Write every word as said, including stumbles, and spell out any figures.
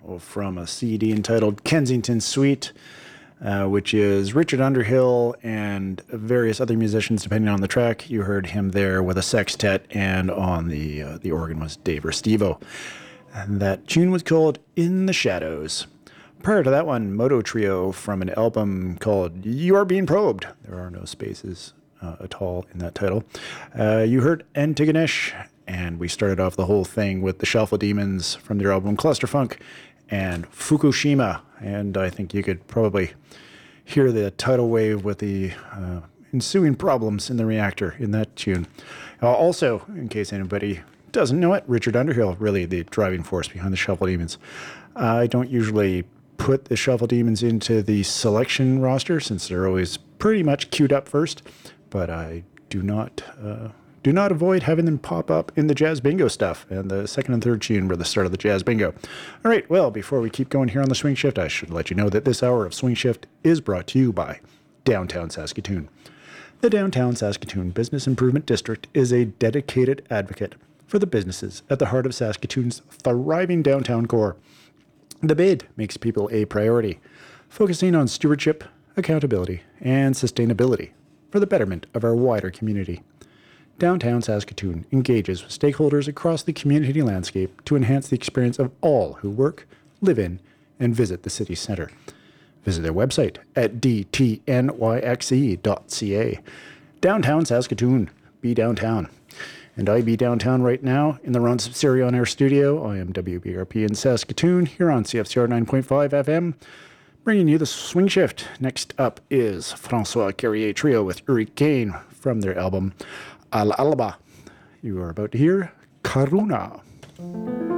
from a C D entitled Kensington Suite, uh, which is Richard Underhill and various other musicians, depending on the track. You heard him there with a sextet, and on the uh, the organ was Dave Restivo. And that tune was called In the Shadows. Prior to that one, Moto Trio from an album called You Are Being Probed. There are no spaces uh, at all in that title. Uh, you heard Antigonish, and we started off the whole thing with the Shuffle Demons from their album Clusterfunk and Fukushima. And I think you could probably hear the tidal wave with the uh, ensuing problems in the reactor in that tune. Uh, also, in case anybody doesn't know it, Richard Underhill, really the driving force behind the Shuffle Demons. Uh, I don't usually put the Shuffle Demons into the selection roster since they're always pretty much queued up first, but I do not uh, do not avoid having them pop up in the Jazz Bingo stuff, and the second and third tune were the start of the Jazz Bingo. All right, well, before we keep going here on the Swing Shift, I should let you know that this hour of Swing Shift is brought to you by Downtown Saskatoon. The Downtown Saskatoon Business Improvement District is a dedicated advocate for the businesses at the heart of Saskatoon's thriving downtown core. The bid makes people a priority, focusing on stewardship, accountability, and sustainability for the betterment of our wider community. Downtown Saskatoon engages with stakeholders across the community landscape to enhance the experience of all who work, live in, and visit the city centre. Visit their website at d t n y x e dot c a. Downtown Saskatoon. Be downtown. And I be downtown right now in the Ron Subsidiary on Air studio. I am W B R P in Saskatoon here on C F C R nine point five F M, bringing you the Swing Shift. Next up is Francois Carrier Trio with Hurricane from their album Al Alba. You are about to hear Karuna.